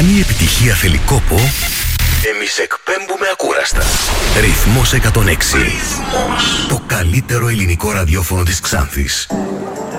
Αν η επιτυχία θέλει κόπο, εμείς εκπέμπουμε ακούραστα. Ρυθμός 106. Ρυθμός. Το καλύτερο ελληνικό ραδιόφωνο της Ξάνθης.